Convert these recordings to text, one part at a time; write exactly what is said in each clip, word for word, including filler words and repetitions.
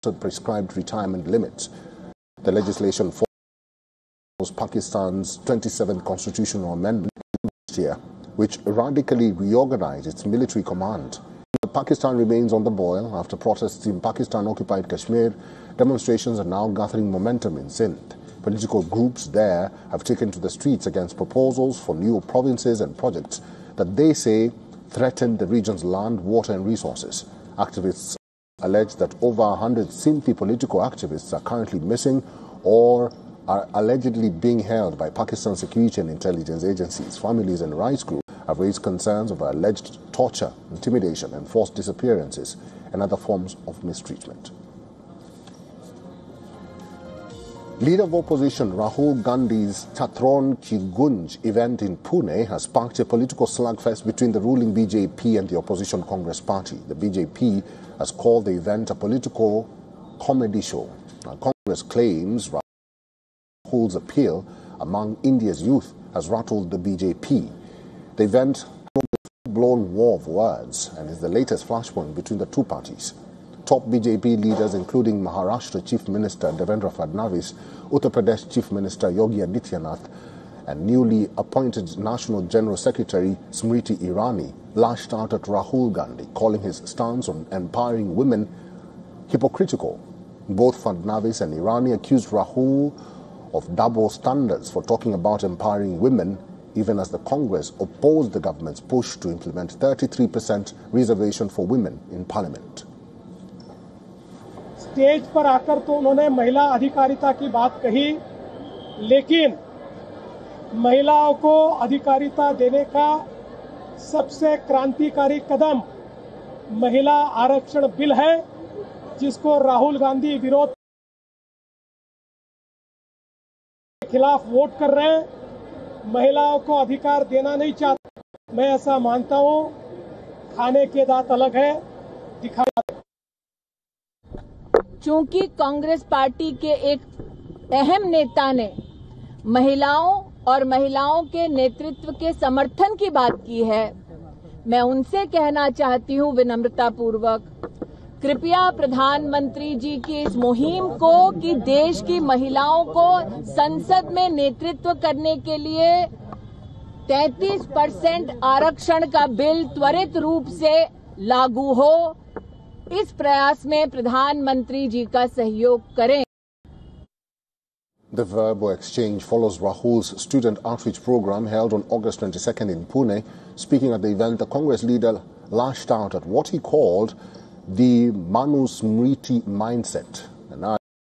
prescribed retirement limits. The legislation follows Pakistan's twenty-seventh constitutional amendment last year, which radically reorganized its military command. Pakistan remains on the boil after protests in Pakistan-occupied Kashmir. Demonstrations are now gathering momentum in Sindh. Political groups there have taken to the streets against proposals for new provinces and projects that they say threaten the region's land, water and resources. Activists allege that over one hundred Sindhi political activists are currently missing or are allegedly being held by Pakistan security and intelligence agencies. Families and rights groups have raised concerns over alleged torture, intimidation and forced disappearances and other forms of mistreatment. Leader of opposition Rahul Gandhi's Chatron Ki Gunj event in Pune has sparked a political slugfest between the ruling B J P and the opposition Congress party. The B J P has called the event a political comedy show. Now, Congress claims Rahul's appeal among India's youth has rattled the B J P. The event is a full-blown war of words and is the latest flashpoint between the two parties. Top B J P leaders, including Maharashtra Chief Minister Devendra Fadnavis, Uttar Pradesh Chief Minister Yogi Adityanath, and newly appointed National General Secretary Smriti Irani, lashed out at Rahul Gandhi, calling his stance on empowering women hypocritical. Both Fadnavis and Irani accused Rahul of double standards for talking about empowering women, even as the Congress opposed the government's push to implement thirty-three percent reservation for women in Parliament. Stage पर आकर तो उन्होंने महिला अधिकारिता की बात कही, लेकिन महिलाओं को अधिकारिता देने का सबसे क्रांतिकारी कदम महिला आरक्षण बिल है, जिसको राहुल गांधी विरोध के खिलाफ वोट कर रहे हैं। महिलाओं को अधिकार देना नहीं चाहते। मैं ऐसा मानता हूं, खाने के दांत अलग है, दिखाने चूंकि कांग्रेस पार्टी के एक अहम नेता ने महिलाओं और महिलाओं के नेतृत्व के समर्थन की बात की है, मैं उनसे कहना चाहती हूं विनम्रता पूर्वक, कृपया प्रधानमंत्री जी की इस मुहिम को कि देश की महिलाओं को संसद में नेतृत्व करने के लिए तैंतीस परसेंट आरक्षण का बिल त्वरित रूप से लागू हो, इस प्रयास में प्रधानमंत्री जी का सहयोग करें। The verbal exchange follows Rahul's student outreach program held on August twenty-second in Pune. Speaking at the event, the Congress leader lashed out at what he called the Manusmriti mindset, an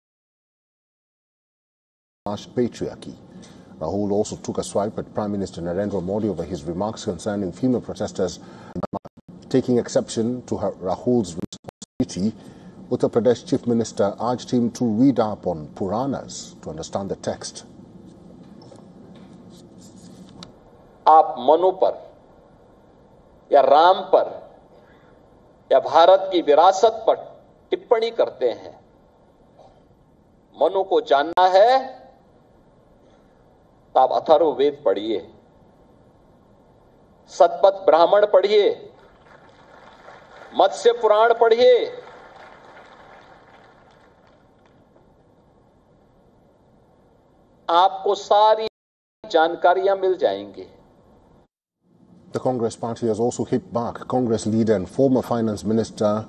harsh patriarchy. Rahul also took a swipe at Prime Minister Narendra Modi over his remarks concerning female protesters, taking exception to her, Rahul's responsibility. Uttar Pradesh Chief Minister urged him to read up on Puranas to understand the text. आप मनु पर या राम पर या भारत की विरासत पर टिप्पणी करते हैं। मनु को जानना है तो आप अथर्ववेद पढ़िए, सतपथ ब्राह्मण पढ़िए, मत्स्य पुराण पढ़िए, आपको सारी जानकारियां मिल जाएंगी। The Congress party has also hit back. Congress leader and former finance minister,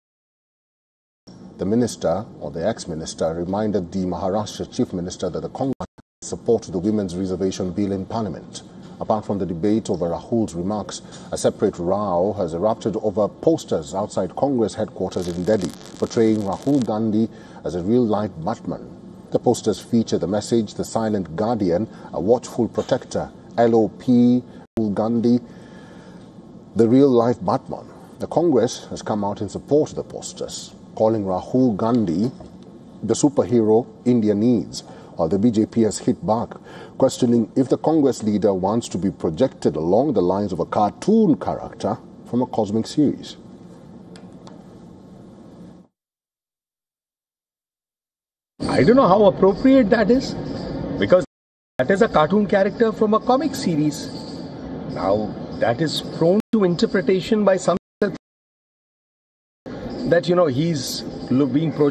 the minister or the ex-minister, reminded the Maharashtra chief minister that the Congress support the women's reservation bill in Parliament. Apart from the debate over Rahul's remarks, a separate row has erupted over posters outside Congress headquarters in Delhi, portraying Rahul Gandhi as a real-life Batman. The posters feature the message, "The Silent Guardian, a Watchful Protector, L O P, Rahul Gandhi, the real-life Batman." The Congress has come out in support of the posters, calling Rahul Gandhi the superhero India needs, while the B J P has hit back, questioning if the Congress leader wants to be projected along the lines of a cartoon character from a cosmic series. I don't know how appropriate that is, because that is a cartoon character from a comic series. Now, that is prone to interpretation by some that, you know, he's being projected